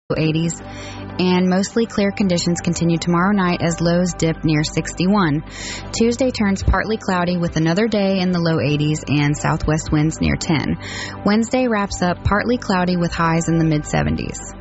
80s, and mostly clear conditions continue tomorrow night as lows dip near 61. Tuesday turns partly cloudy with another day in the low 80s and southwest winds near 10. Wednesday wraps up partly cloudy with highs in the mid 70s.